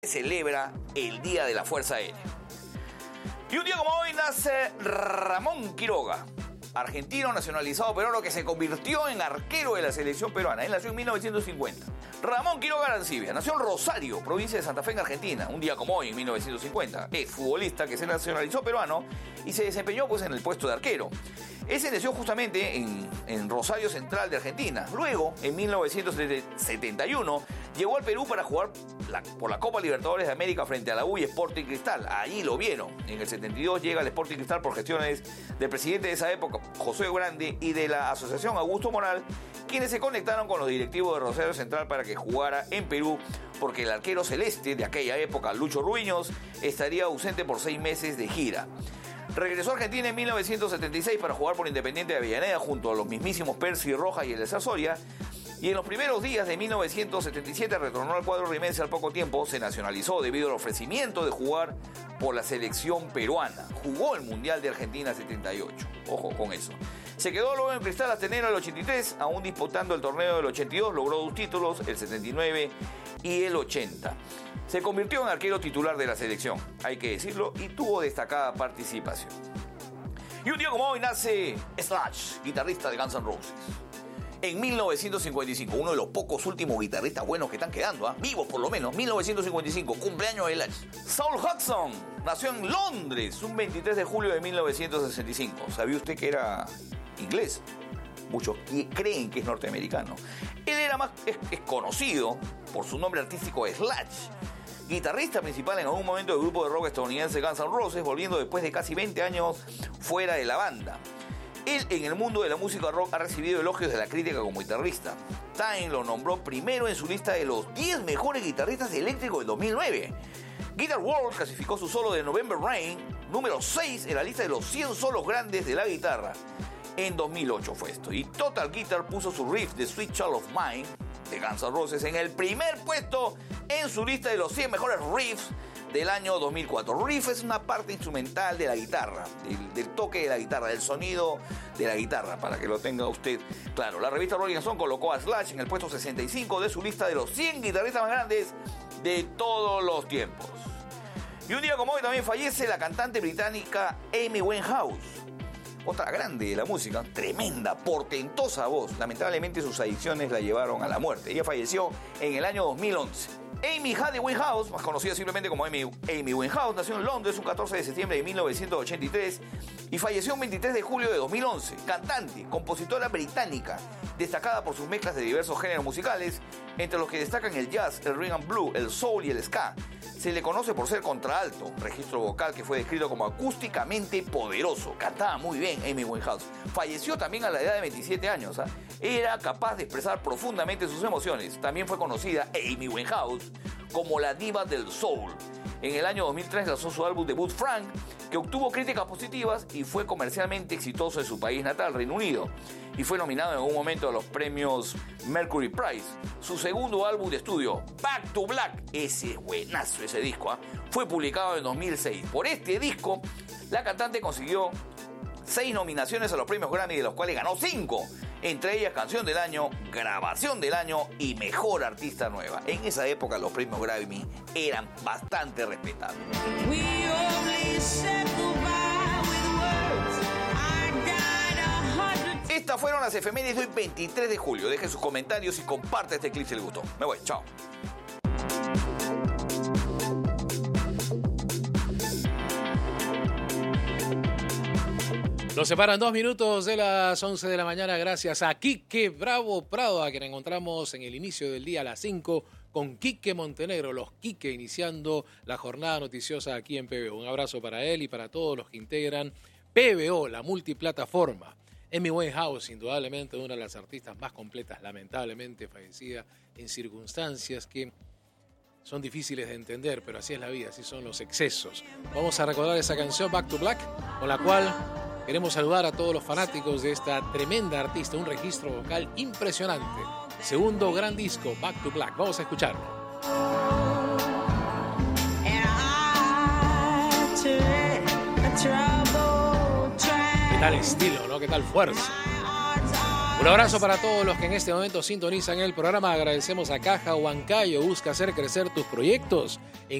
celebra el Día de la Fuerza Aérea. Y un día como hoy nace Ramón Quiroga, argentino nacionalizado peruano que se convirtió en arquero de la selección peruana. Él nació en 1950. Ramón Quiroga Arancibia nació en Rosario, provincia de Santa Fe, en Argentina. Un día como hoy, en 1950. Es futbolista que se nacionalizó peruano y se desempeñó en el puesto de arquero. Él se nació justamente en Rosario Central de Argentina. Luego, en 1971, llegó al Perú para jugar por la Copa Libertadores de América frente a la U y Sporting Cristal. Allí lo vieron. En el 72 llega al Sporting Cristal por gestiones del presidente de esa época, José Grande, y de la Asociación Augusto Moral, quienes se conectaron con los directivos de Rosario Central para que jugara en Perú, porque el arquero celeste de aquella época, Lucho Ruiños, estaría ausente por 6 meses de gira. Regresó a Argentina en 1976 para jugar por Independiente de Avellaneda junto a los mismísimos Percy Rojas y Eleazar Soria. Y en los primeros días de 1977 retornó al cuadro rimense al poco tiempo. Se nacionalizó debido al ofrecimiento de jugar por la selección peruana. Jugó el Mundial de Argentina 78. Ojo con eso. Se quedó luego en Cristal hasta enero del 83, aún disputando el torneo del 82. Logró 2 títulos, el 79 y el 80. Se convirtió en arquero titular de la selección, hay que decirlo, y tuvo destacada participación. Y un día como hoy nace Slash, guitarrista de Guns N' Roses. En 1955, uno de los pocos últimos guitarristas buenos que están quedando, vivos por lo menos, 1955, cumpleaños de Slash. Saul Hudson nació en Londres un 23 de julio de 1965. ¿Sabía usted que era inglés? Muchos creen que es norteamericano. Él era es conocido por su nombre artístico Slash. Guitarrista principal en algún momento del grupo de rock estadounidense Guns N' Roses, volviendo después de casi 20 años fuera de la banda. Él en el mundo de la música rock ha recibido elogios de la crítica como guitarrista. Time lo nombró primero en su lista de los 10 mejores guitarristas eléctricos del 2009. Guitar World clasificó su solo de November Rain, número 6 en la lista de los 100 solos grandes de la guitarra. En 2008 fue esto. Y Total Guitar puso su riff de Sweet Child of Mine de Guns N' Roses en el primer puesto en su lista de los 100 mejores riffs del año 2004. Riff es una parte instrumental de la guitarra, del toque de la guitarra, del sonido de la guitarra, para que lo tenga usted claro. La revista Rolling Stone colocó a Slash en el puesto 65 de su lista de los 100 guitarristas más grandes de todos los tiempos. Y un día como hoy también fallece la cantante británica Amy Winehouse. Otra grande de la música, tremenda, portentosa voz. Lamentablemente sus adicciones la llevaron a la muerte. Ella falleció en el año 2011. Amy Hadley Winehouse, más conocida simplemente como Amy Winehouse, nació en Londres un 14 de septiembre de 1983 y falleció un 23 de julio de 2011. Cantante, compositora británica, destacada por sus mezclas de diversos géneros musicales, entre los que destacan el jazz, el rhythm and blues, el soul y el ska. Se le conoce por ser contralto, un registro vocal que fue descrito como acústicamente poderoso. Cantaba muy bien Amy Winehouse. Falleció también a la edad de 27 años. Era capaz de expresar profundamente sus emociones. También fue conocida Amy Winehouse como la diva del soul. En el año 2003 lanzó su álbum debut Frank, que obtuvo críticas positivas y fue comercialmente exitoso en su país natal, Reino Unido, y fue nominado en algún momento a los premios Mercury Prize. Su segundo álbum de estudio, Back to Black, ese es buenazo ese disco, fue publicado en 2006. Por este disco, la cantante consiguió 6 nominaciones a los premios Grammy, de los cuales ganó 5, entre ellas Canción del Año, Grabación del Año y Mejor Artista Nueva. En esa época los premios Grammy eran bastante respetados. Estas fueron las efemérides de hoy, 23 de julio. Dejen sus comentarios y comparte este clip si les gustó. Me voy, chao. Nos separan 2 minutos de las 11 de la mañana gracias a Quique Bravo Prado, a quien encontramos en el inicio del día a las 5 con Quique Montenegro, los Quique, iniciando la jornada noticiosa aquí en PBO. Un abrazo para él y para todos los que integran PBO, la multiplataforma. Amy Winehouse, indudablemente una de las artistas más completas, lamentablemente fallecida en circunstancias que son difíciles de entender, pero así es la vida, así son los excesos. Vamos a recordar esa canción, Back to Black, con la cual queremos saludar a todos los fanáticos de esta tremenda artista, un registro vocal impresionante. Segundo gran disco, Back to Black. Vamos a escucharlo. ¿Qué tal estilo, no? ¿Qué tal fuerza? Un abrazo para todos los que en este momento sintonizan el programa. Agradecemos a Caja Huancayo. Busca hacer crecer tus proyectos en